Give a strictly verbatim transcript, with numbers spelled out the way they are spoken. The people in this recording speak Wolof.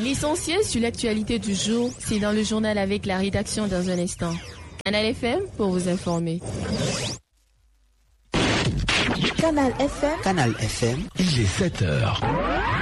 L'essentiel sur l'actualité du jour, c'est dans le journal avec la rédaction dans un instant. Canal F M pour vous informer. Canal F M. Canal F M. Il est sept heures.